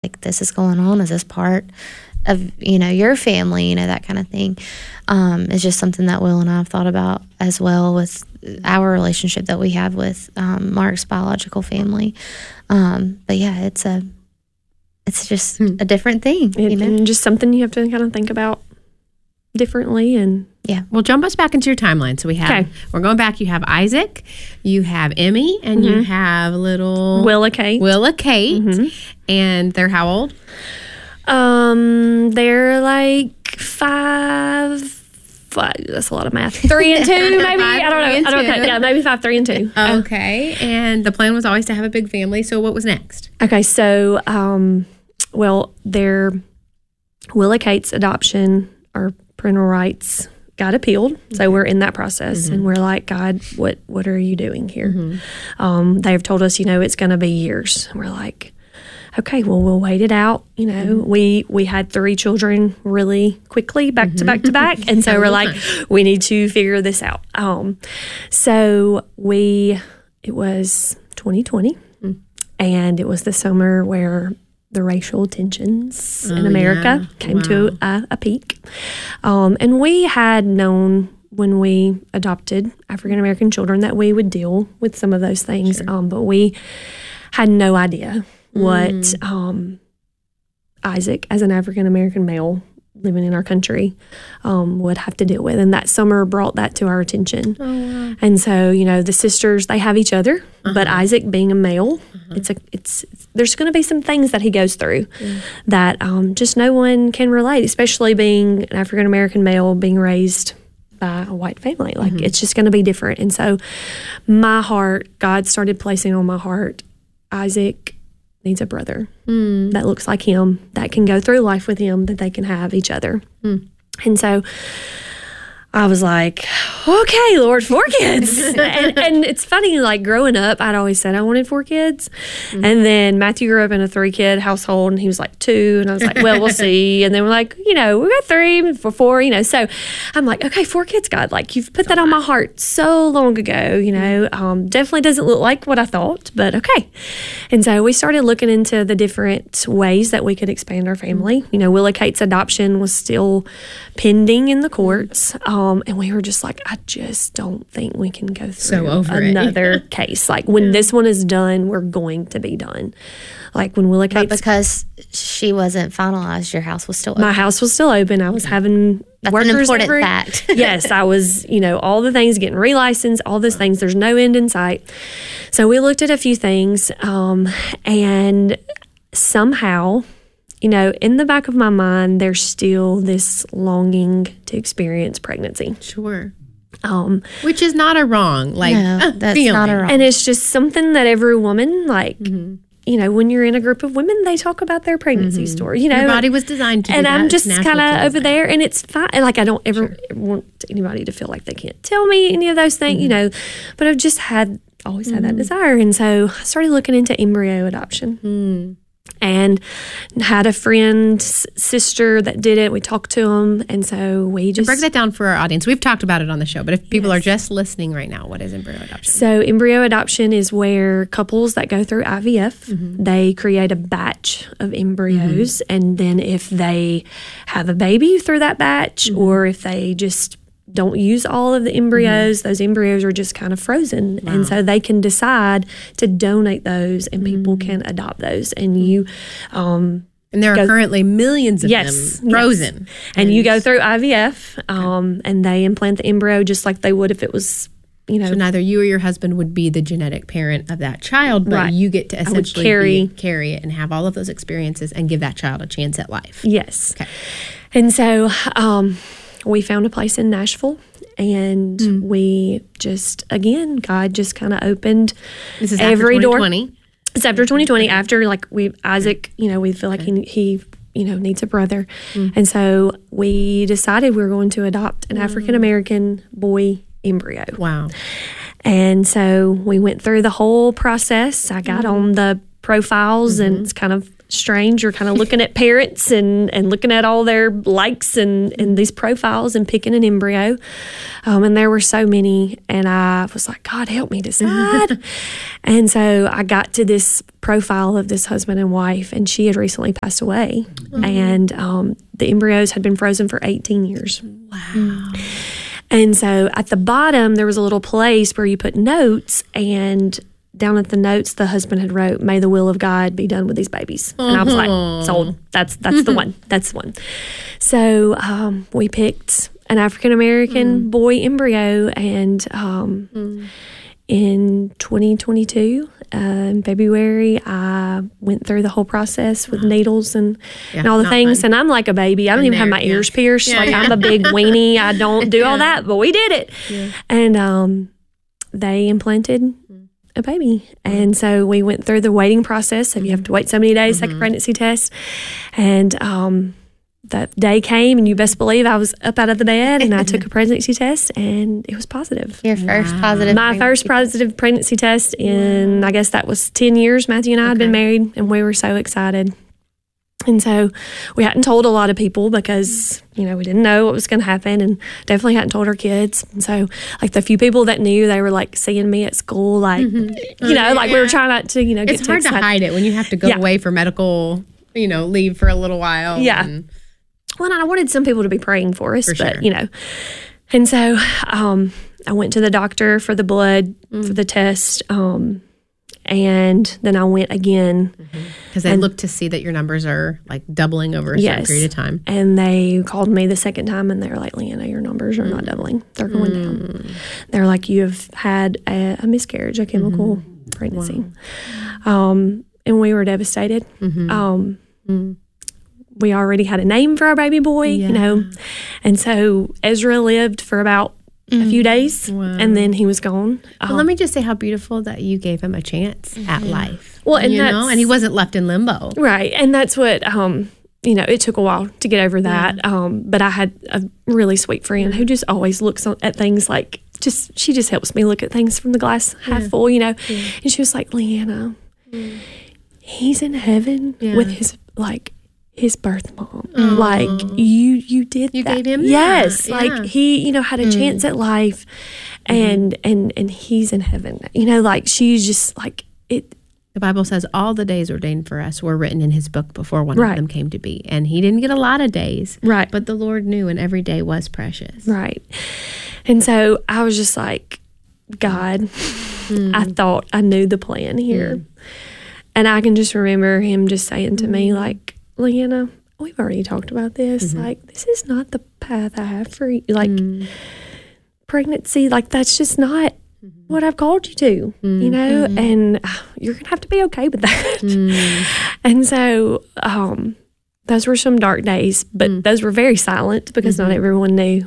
like, this is going on? Is this part of, your family, that kind of thing. It's just something that Will and I have thought about as well with our relationship that we have with Mark's biological family. But yeah, it's just a different thing, and just something you have to kind of think about differently. And yeah, well, jump us back into your timeline. So we're going back. You have Isaac, you have Emmy, and you have little Willa Kate. And they're how old? They're like 5. That's a lot of math. 3 and 2, maybe. I don't know. Yeah, maybe 5, 3 and 2. Okay. And the plan was always to have a big family. So what was next? Okay. So, Willa Kate's adoption or parental rights got appealed. So we're in that process, and we're like, God, what are you doing here? They've told us, it's going to be years. And we're like, okay, well, we'll wait it out. We had 3 children really quickly, back to back to back. And so we're like, we need to figure this out. So it was 2020, and it was the summer where the racial tensions in America came to a peak. And we had known when we adopted African-American children that we would deal with some of those things, but we had no idea what Isaac, as an African-American male living in our country, would have to deal with. And that summer brought that to our attention. Oh, wow. And so, the sisters, they have each other, but Isaac being a male, there's going to be some things that he goes through that just no one can relate, especially being an African-American male being raised by a white family. Like, it's just going to be different. And so God started placing on my heart, Isaac needs a brother that looks like him, that can go through life with him, that they can have each other. And so I was like, okay, Lord, 4 kids. and it's funny, like growing up, I'd always said I wanted 4 kids. And then Matthew grew up in a 3-kid household, and he was like 2. And I was like, well, we'll see. And then we're like, we got 3 for 4, So I'm like, okay, 4 kids, God. Like, you've put that on my heart so long ago, Definitely doesn't look like what I thought, but okay. And so we started looking into the different ways that we could expand our family. Willa Kate's adoption was still pending in the courts. And we were just like, I just don't think we can go through another case. Like, when this one is done, we're going to be done. Like, when Willa Kate... But because she wasn't finalized, your house was still open. My house was still open. I was having workers... That's an important fact. Yes, I was, all the things, getting relicensed, all those things. There's no end in sight. So we looked at a few things, and somehow... in the back of my mind, there's still this longing to experience pregnancy. Sure. Which is not a wrong, that's feeling. Not a wrong. And it's just something that every woman, when you're in a group of women, they talk about their pregnancy story. Your body was designed to do and that. I'm just kind of over there, and it's fine. Like, I don't ever want anybody to feel like they can't tell me any of those things, But I've just always had that desire. And so I started looking into embryo adoption. And had a friend's sister that did it. We talked to them, and so we just... break that down for our audience. We've talked about it on the show, but if people are just listening right now, what is embryo adoption? So embryo adoption is where couples that go through IVF, they create a batch of embryos, and then if they have a baby through that batch, or if they just don't use all of the embryos, those embryos are just kind of frozen. Wow. And so they can decide to donate those, and people can adopt those. And you... and there are currently millions of them frozen. Yes. And you go through IVF, and they implant the embryo just like they would if it was, So neither you or your husband would be the genetic parent of that child, but you get to essentially carry it and have all of those experiences and give that child a chance at life. Yes. Okay. And so... we found a place in Nashville, and we just, again, God just kind of opened this is every after door. 2020. It's after 2020, after Isaac, we feel like he needs a brother. And so we decided we were going to adopt an African-American boy embryo. Wow. And so we went through the whole process. I got on the profiles, and it's kind of strange. You're kind of looking at parents and looking at all their likes and these profiles and picking an embryo. And there were so many. And I was like, God, help me decide. And so I got to this profile of this husband and wife, and she had recently passed away. And the embryos had been frozen for 18 years. Wow. And so at the bottom, there was a little place where you put notes, and down at the notes, the husband had wrote, "May the will of God be done with these babies." And I was like, sold. That's the one. That's the one. So we picked an African-American boy embryo, and in 2022, in February, I went through the whole process with needles and all the things. Fun. And I'm like a baby. I don't even have my ears pierced. I'm a big weenie. I don't do all that, but we did it. Yeah. And they implanted a baby. And so we went through the waiting process. So you have to wait so many days, take a pregnancy test. And that day came, and you best believe I was up out of the bed, and I took a pregnancy test, and it was positive. Your first positive My first positive pregnancy test in, I guess that was 10 years. Matthew and I had been married, and we were so excited. And so we hadn't told a lot of people because, we didn't know what was going to happen, and definitely hadn't told our kids. And so, like, the few people that knew, they were, like, seeing me at school, like, we were trying not to, get It's hard to hide it when you have to go away for medical, leave for a little while. Yeah. Well, I wanted some people to be praying for us, And so I went to the doctor for the blood, for the test, and then I went again. Because they look to see that your numbers are like doubling over a certain period of time. And they called me the second time, and they were like, "Leanna, your numbers are not doubling. They're going down." They're like, "You have had a miscarriage, a chemical pregnancy." Wow. And we were devastated. We already had a name for our baby boy, and so Ezra lived for about a few days, and then he was gone. Well, let me just say how beautiful that you gave him a chance at life. Well, and and he wasn't left in limbo, right? And that's what it took a while to get over that. But I had a really sweet friend who just always looks at things like she just helps me look at things from the glass half full, and she was like, "Leanna, he's in heaven with his birth mom. Like you did you that. Gave him yes that. Like he had a chance at life, and he's in heaven, like she's just like it. The Bible says all the days ordained for us were written in his book before one of them came to be, and he didn't get a lot of days, but the Lord knew, and every day was precious, and so I was just like, God, I thought I knew the plan here, and I can just remember him just saying to me, like, "Leanna, we've already talked about this. Like, this is not the path I have for you. Like, pregnancy, like, that's just not what I've called you to, and you're going to have to be okay with that." And so those were some dark days, but those were very silent because not everyone knew.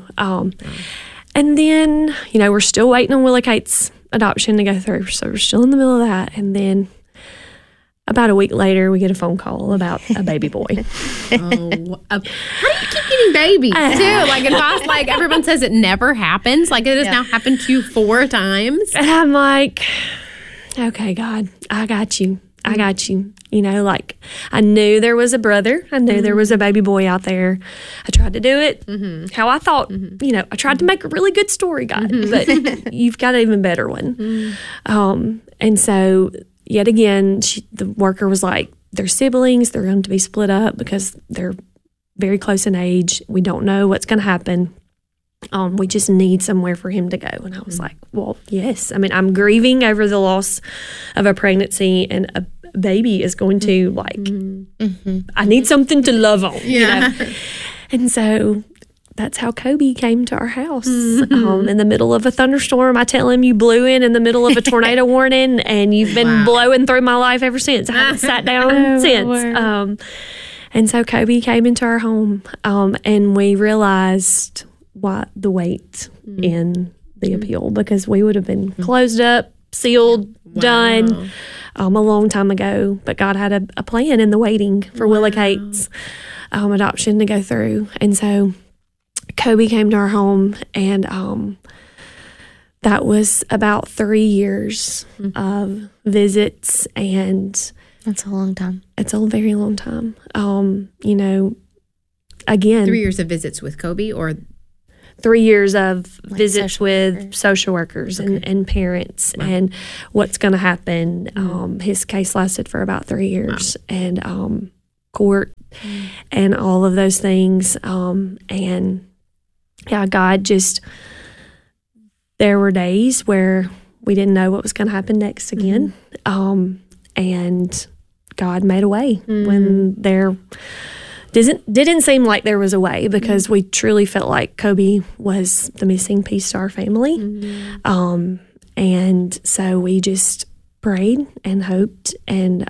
And then, we're still waiting on Willa Kate's adoption to go through. So we're still in the middle of that. And then about a week later, we get a phone call about a baby boy. How do you keep getting babies too? Like everyone says it never happens. Like it has now happened to you 4 times. And I'm like, okay, God, I got you. I got you. Like I knew there was a brother. I knew there was a baby boy out there. I tried to do it how I thought. I tried to make a really good story, God, but you've got an even better one. And so yet again, the worker was like, they're siblings. They're going to be split up because they're very close in age. We don't know what's going to happen. We just need somewhere for him to go. And I was like, well, yes. I mean, I'm grieving over the loss of a pregnancy, and a baby is going to I need something to love on. And so that's how Kobe came to our house. In the middle of a thunderstorm, I tell him, you blew in the middle of a tornado warning, and you've been blowing through my life ever since. I haven't sat down since. And so Kobe came into our home, and we realized what the weight in the appeal, because we would have been closed up, sealed, done a long time ago. But God had a plan in the waiting for Willa Kate's adoption to go through. And so Kobe came to our home, and that was about 3 years of visits and That's a long time. It's a very long time. Again, 3 years of visits with Kobe, or 3 years of visits with social workers and parents, and what's going to happen. His case lasted for about 3 years, and court and all of those things. And yeah, God just, there were days where we didn't know what was going to happen next again. And God made a way when there didn't seem like there was a way, because we truly felt like Kobe was the missing piece to our family. And so we just prayed and hoped, and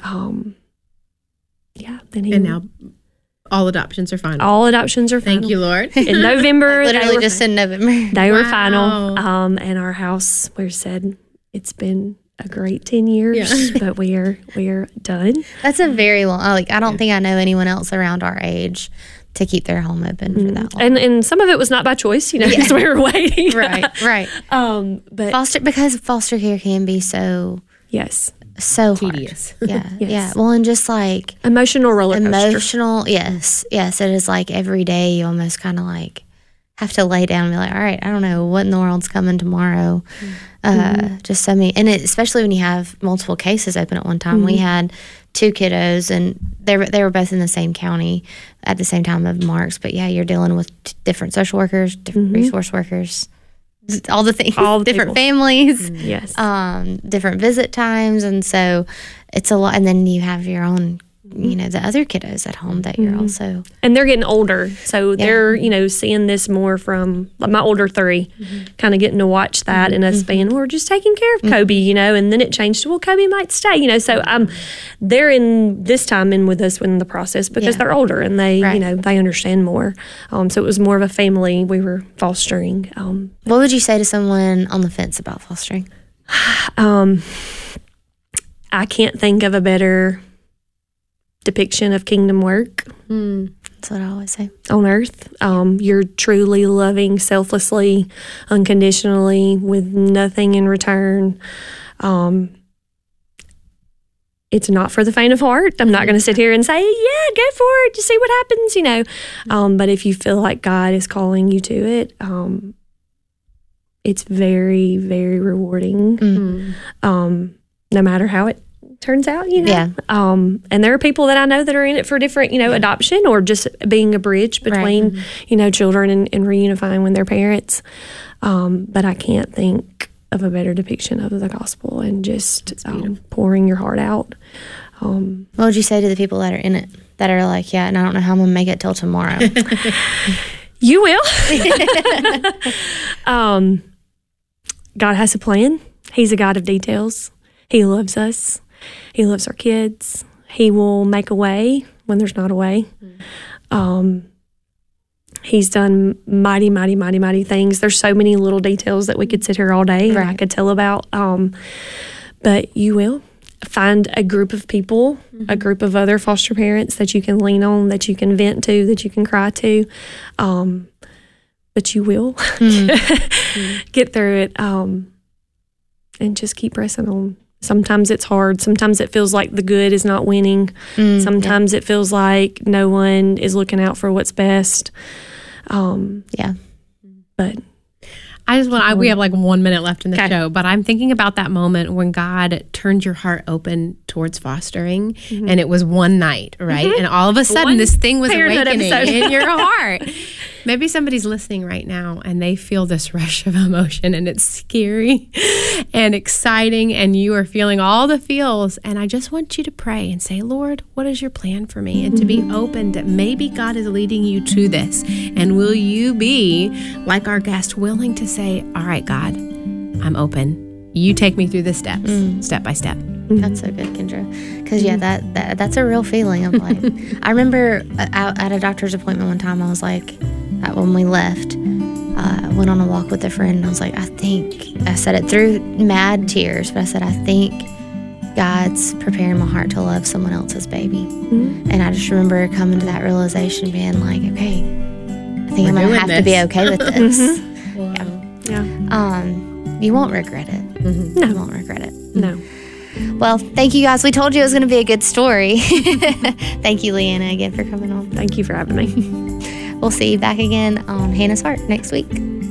then now all adoptions are final. All adoptions are final. Thank you, Lord. In November, Literally just in November. They were final. And our house, we said, it's been a great 10 years, but we are done. That's a very long, I don't think I know anyone else around our age to keep their home open for that long. And some of it was not by choice, because we were waiting. Right. But foster care can be so so tedious. Hard. Yeah. Well, and just like emotional roller coaster. Yes. It is like every day you almost kind of like have to lay down and be like, all right, I don't know what in the world's coming tomorrow. Just so many, and especially when you have multiple cases open at one time. We had 2 kiddos, and they were both in the same county at the same time of Mark's. But yeah, you're dealing with different social workers, different resource workers, all the things, all the different people. Families, Yes, different visit times, and so it's a lot. And then you have your own, the other kiddos at home that you're also, and they're getting older, so they're seeing this more from my older 3, kind of getting to watch that in a span. We're just taking care of Kobe, and then it changed to, well, Kobe might stay, so they're in this time in with us in the process, because they're older and they they understand more. So it was more of a family we were fostering. What would you say to someone on the fence about fostering? I can't think of a better depiction of kingdom work. That's what I always say. On earth. You're truly loving selflessly, unconditionally, with nothing in return. It's not for the faint of heart. I'm not going to sit here and say, yeah, go for it, just see what happens, But if you feel like God is calling you to it, it's very, very rewarding. No matter how it turns out, and there are people that I know that are in it for different, adoption, or just being a bridge between, children and reunifying with their parents. But I can't think of a better depiction of the gospel, and just pouring your heart out. What would you say to the people that are in it, that are like, and I don't know how I'm going to make it till tomorrow? You will. God has a plan. He's a God of details. He loves us. He loves our kids. He will make a way when there's not a way. He's done mighty, mighty, mighty, mighty things. There's so many little details that we could sit here all day and I could tell about. But you will find a group of people, a group of other foster parents that you can lean on, that you can vent to, that you can cry to. But you will get through it, and just keep pressing on. Sometimes it's hard. Sometimes it feels like the good is not winning. Sometimes it feels like no one is looking out for what's best. But I just want, we have like 1 minute left in the show, but I'm thinking about that moment when God turned your heart open towards fostering, and it was one night, right? And all of a sudden this thing was awakening in your heart. Maybe somebody's listening right now and they feel this rush of emotion, and it's scary and exciting, and you are feeling all the feels. And I just want you to pray and say, Lord, what is your plan for me? And to be open that maybe God is leading you to this. And will you be, like our guest, willing to say, all right, God, I'm open. You take me through the steps, step by step. That's so good, Kendra. Because, that's a real feeling of like, I remember out at a doctor's appointment one time, I was like, when we left, I went on a walk with a friend, and I was like, I said it through mad tears, but I said, I think God's preparing my heart to love someone else's baby. And I just remember coming to that realization, being like, okay, I think I'm going to have to be okay with this. Yeah. You won't regret it. No. You won't regret it. No. Well, thank you guys. We told you it was going to be a good story. Thank you, Leanna, again for coming on. Thank you for having me. We'll see you back again on Hannah's Heart next week.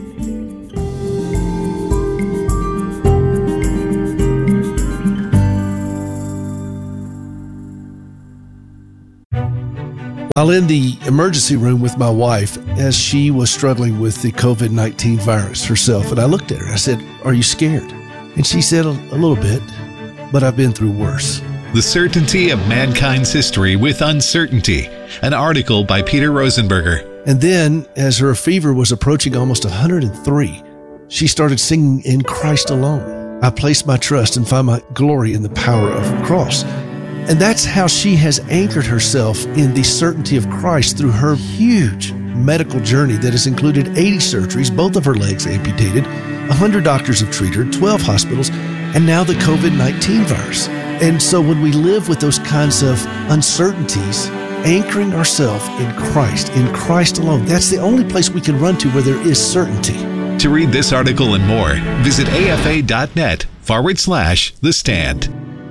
While in the emergency room with my wife, as she was struggling with the COVID-19 virus herself, and I looked at her, I said, "Are you scared?" And she said, a little bit, but I've been through worse. The Certainty of Mankind's History with Uncertainty, an article by Peter Rosenberger. And then, as her fever was approaching almost 103, she started singing "In Christ Alone." I place my trust and find my glory in the power of the cross. And that's how she has anchored herself in the certainty of Christ through her huge medical journey that has included 80 surgeries, both of her legs amputated, 100 doctors have treated her, 12 hospitals, and now the COVID-19 virus. And so when we live with those kinds of uncertainties, anchoring ourselves in Christ alone, that's the only place we can run to where there is certainty. To read this article and more, visit afa.net/The Stand.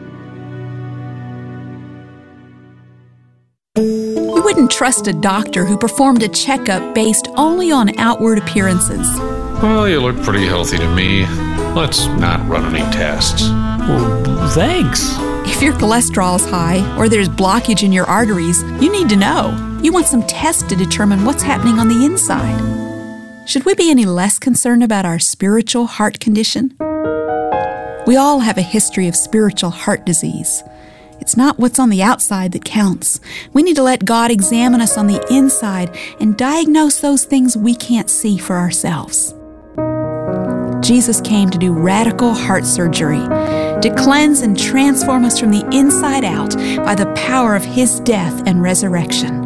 You wouldn't trust a doctor who performed a checkup based only on outward appearances. Well, you look pretty healthy to me. Let's not run any tests. Well, thanks. If your cholesterol's high or there's blockage in your arteries, you need to know. You want some tests to determine what's happening on the inside. Should we be any less concerned about our spiritual heart condition? We all have a history of spiritual heart disease. It's not what's on the outside that counts. We need to let God examine us on the inside and diagnose those things we can't see for ourselves. Jesus came to do radical heart surgery, to cleanse and transform us from the inside out by the power of His death and resurrection.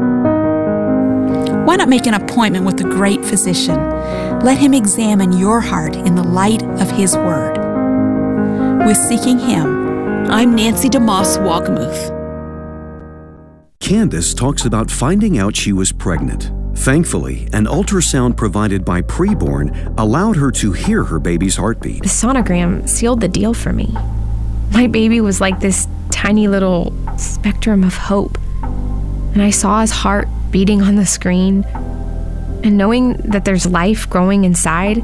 Why not make an appointment with the great physician? Let Him examine your heart in the light of His Word. With Seeking Him, I'm Nancy DeMoss Wagamuth. Candace talks about finding out she was pregnant. Thankfully, an ultrasound provided by Preborn allowed her to hear her baby's heartbeat. The sonogram sealed the deal for me. My baby was like this tiny little spectrum of hope. And I saw his heart beating on the screen. And knowing that there's life growing inside,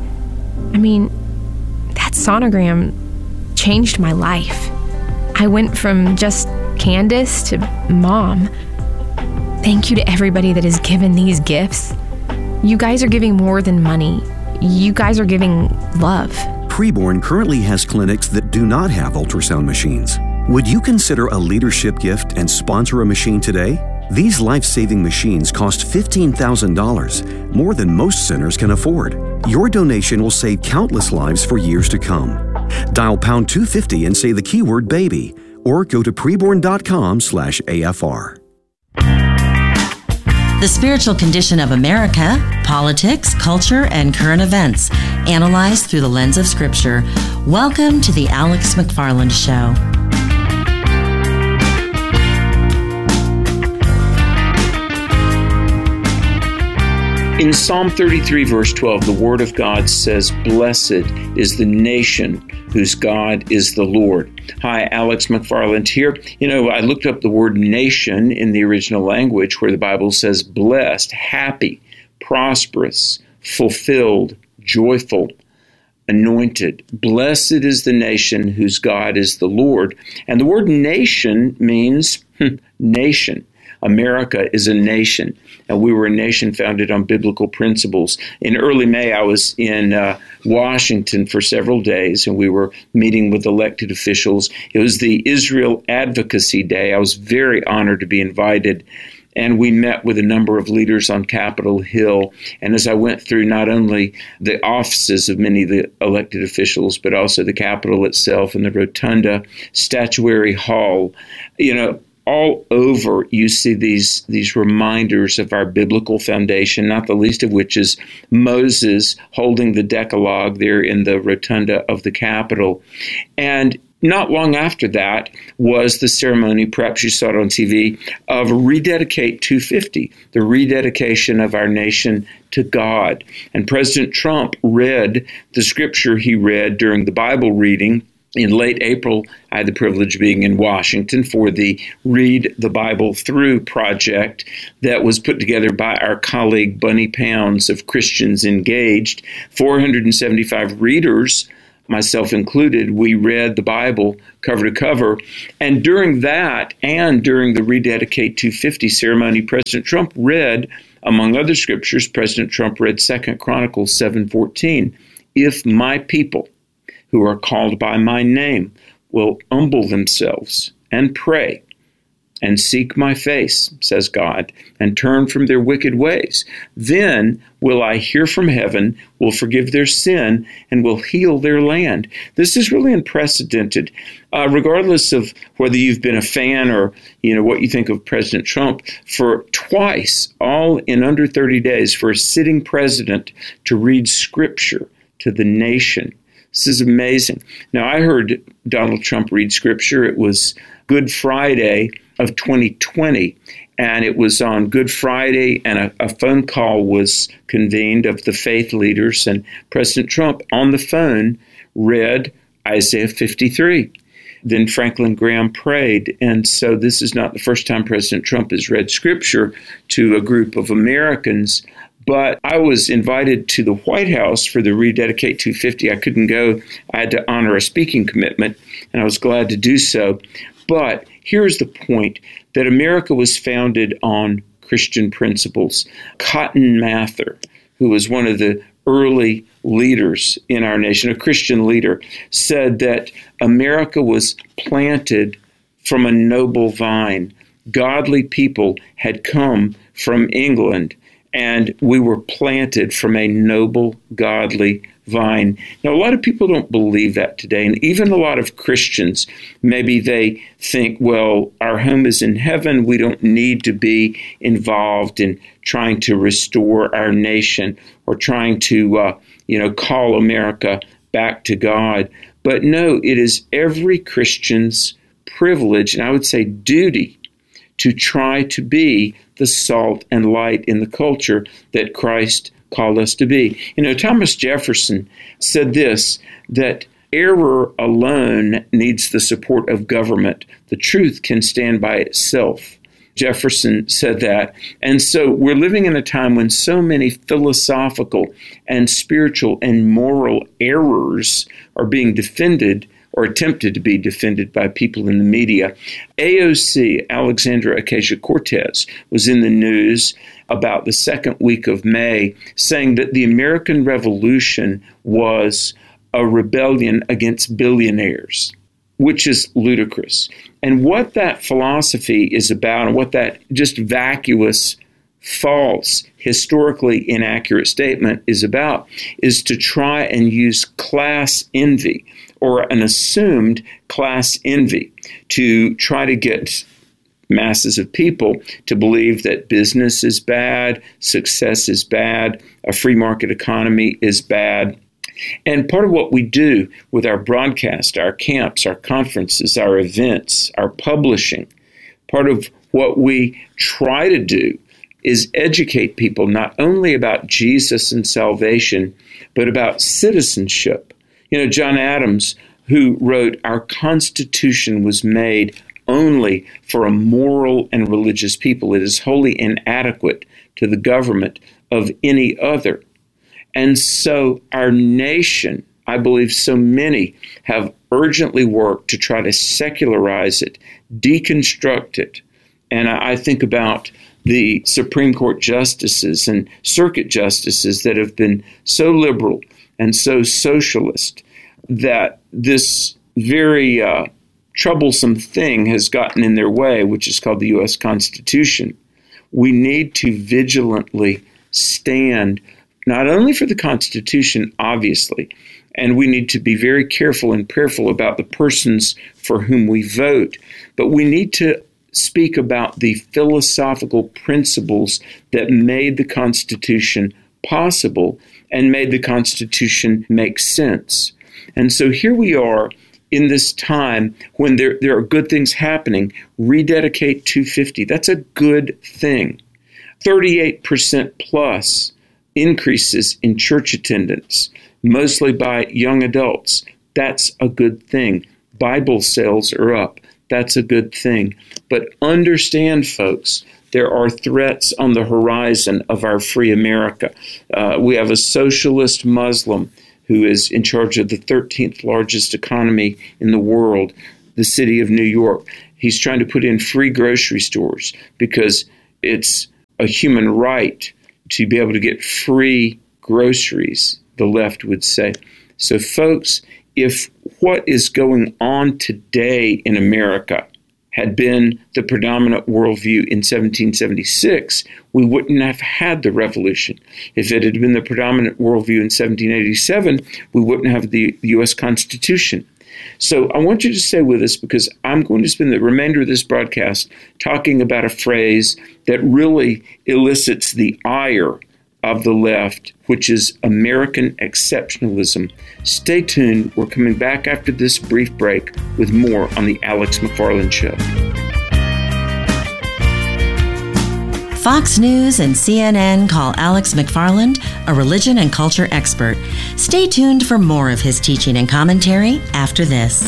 that sonogram changed my life. I went from just Candace to mom. Thank you to everybody that has given these gifts. You guys are giving more than money. You guys are giving love. Preborn currently has clinics that do not have ultrasound machines. Would you consider a leadership gift and sponsor a machine today? These life-saving machines cost $15,000, more than most centers can afford. Your donation will save countless lives for years to come. Dial pound 250 and say the keyword baby, or go to preborn.com/AFR. The spiritual condition of America, politics, culture, and current events, analyzed through the lens of Scripture. Welcome to the Alex McFarland Show. In Psalm 33, verse 12, the Word of God says, "Blessed is the nation whose God is the Lord." Hi, Alex McFarland here. I looked up the word nation in the original language where the Bible says blessed, happy, prosperous, fulfilled, joyful, anointed. Blessed is the nation whose God is the Lord. And the word nation means nation. America is a nation, and we were a nation founded on biblical principles. In early May, I was in Washington for several days, and we were meeting with elected officials. It was the Israel Advocacy Day. I was very honored to be invited, and we met with a number of leaders on Capitol Hill. And as I went through not only the offices of many of the elected officials, but also the Capitol itself and the Rotunda, Statuary Hall, all over you see these reminders of our biblical foundation, not the least of which is Moses holding the Decalogue there in the Rotunda of the Capitol. And not long after that was the ceremony, perhaps you saw it on TV, of Rededicate 250, the rededication of our nation to God. And President Trump read the scripture he read during the Bible reading in late April, I had the privilege of being in Washington for the Read the Bible Through project that was put together by our colleague Bunny Pounds of Christians Engaged. 475 readers, myself included, we read the Bible cover to cover. And during that and during the Rededicate 250 ceremony, President Trump read, among other scriptures, President Trump read 2 Chronicles 7:14. If my people who are called by my name will humble themselves and pray and seek my face, says God, and turn from their wicked ways, then will I hear from heaven, will forgive their sin, and will heal their land. This is really unprecedented. Regardless of whether you've been a fan or what you think of President Trump, for twice, all in under 30 days, for a sitting president to read scripture to the nation. This is amazing. Now, I heard Donald Trump read scripture. It was Good Friday of 2020, and it was on Good Friday, and a phone call was convened of the faith leaders, and President Trump on the phone read Isaiah 53. Then Franklin Graham prayed, and so this is not the first time President Trump has read scripture to a group of Americans. But I was invited to the White House for the Rededicate 250. I couldn't go. I had to honor a speaking commitment, and I was glad to do so. But here's the point, that America was founded on Christian principles. Cotton Mather, who was one of the early leaders in our nation, a Christian leader, said that America was planted from a noble vine. Godly people had come from England, and we were planted from a noble, godly vine. Now, a lot of people don't believe that today, and even a lot of Christians, maybe they think, well, our home is in heaven. We don't need to be involved in trying to restore our nation or trying to, call America back to God. But no, it is every Christian's privilege, and I would say duty, to try to be the salt and light in the culture that Christ called us to be. Thomas Jefferson said this, that error alone needs the support of government. The truth can stand by itself. Jefferson said that. And so we're living in a time when so many philosophical and spiritual and moral errors are being defended or attempted to be defended by people in the media. AOC, Alexandra Ocasio-Cortez, was in the news about the second week of May, saying that the American Revolution was a rebellion against billionaires, which is ludicrous. And what that philosophy is about, and what that just vacuous, false, historically inaccurate statement is about, is to try and use class envy, or an assumed class envy, to try to get masses of people to believe that business is bad, success is bad, a free market economy is bad. And part of what we do with our broadcast, our camps, our conferences, our events, our publishing, part of what we try to do is educate people not only about Jesus and salvation, but about citizenship. John Adams, who wrote, "Our Constitution was made only for a moral and religious people. It is wholly inadequate to the government of any other." And so our nation, I believe so many have urgently worked to try to secularize it, deconstruct it. And I think about the Supreme Court justices and circuit justices that have been so liberal and so socialist that this very troublesome thing has gotten in their way, which is called the U.S. Constitution. We need to vigilantly stand not only for the Constitution, obviously, and we need to be very careful and prayerful about the persons for whom we vote, but we need to speak about the philosophical principles that made the Constitution possible and made the Constitution make sense. And so here we are in this time when there are good things happening. Rededicate 250, that's a good thing. 38% plus increases in church attendance, mostly by young adults. That's a good thing. Bible sales are up. That's a good thing. But understand, folks, there are threats on the horizon of our free America. We have a socialist Muslim who is in charge of the 13th largest economy in the world, the city of New York. He's trying to put in free grocery stores because it's a human right to be able to get free groceries, the left would say. So, folks, if what is going on today in America had been the predominant worldview in 1776, we wouldn't have had the revolution. If it had been the predominant worldview in 1787, we wouldn't have the U.S. Constitution. So I want you to stay with us, because I'm going to spend the remainder of this broadcast talking about a phrase that really elicits the ire of the left, which is American exceptionalism. Stay tuned. We're coming back after this brief break with more on The Alex McFarland Show. Fox News and CNN call Alex McFarland a religion and culture expert. Stay tuned for more of his teaching and commentary after this.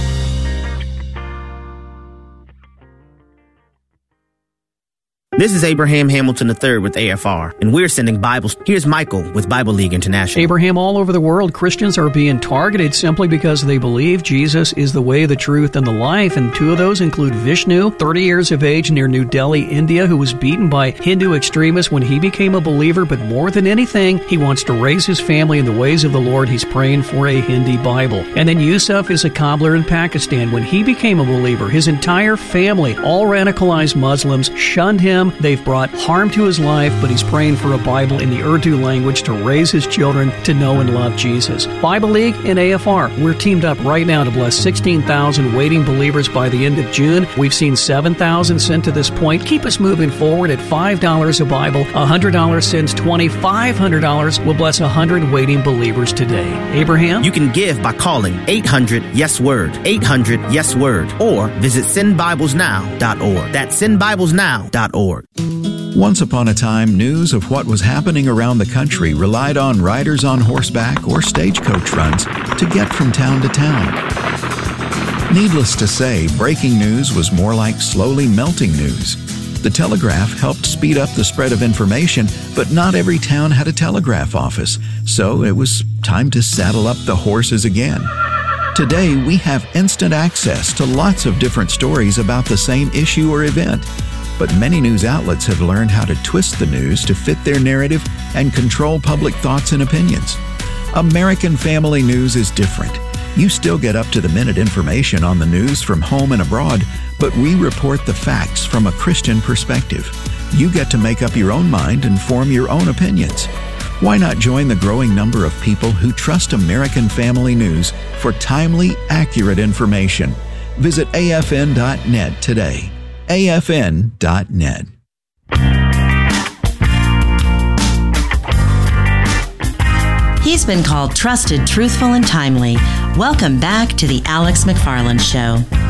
This is Abraham Hamilton III with AFR, and we're sending Bibles. Here's Michael with Bible League International. Abraham, all over the world, Christians are being targeted simply because they believe Jesus is the way, the truth, and the life. And two of those include Vishnu, 30 years of age, near New Delhi, India, who was beaten by Hindu extremists when he became a believer. But more than anything, he wants to raise his family in the ways of the Lord. He's praying for a Hindi Bible. And then Yusuf is a cobbler in Pakistan. When he became a believer, his entire family, all radicalized Muslims, shunned him. They've brought harm to his life, but he's praying for a Bible in the Urdu language to raise his children to know and love Jesus. Bible League and AFR, we're teamed up right now to bless 16,000 waiting believers by the end of June. We've seen 7,000 sent to this point. Keep us moving forward at $5 a Bible. $100 sends $20. $500 will bless 100 waiting believers today. Abraham? You can give by calling 800-YES-WORD, 800-YES-WORD, or visit sendbiblesnow.org. That's sendbiblesnow.org. Once upon a time, news of what was happening around the country relied on riders on horseback or stagecoach runs to get from town to town. Needless to say, breaking news was more like slowly melting news. The telegraph helped speed up the spread of information, but not every town had a telegraph office, so it was time to saddle up the horses again. Today, we have instant access to lots of different stories about the same issue or event. But many news outlets have learned how to twist the news to fit their narrative and control public thoughts and opinions. American Family News is different. You still get up-to-the-minute information on the news from home and abroad, but we report the facts from a Christian perspective. You get to make up your own mind and form your own opinions. Why not join the growing number of people who trust American Family News for timely, accurate information? Visit afn.net today. afn.net. He's been called trusted, truthful, and timely. Welcome back to The Alex McFarland Show.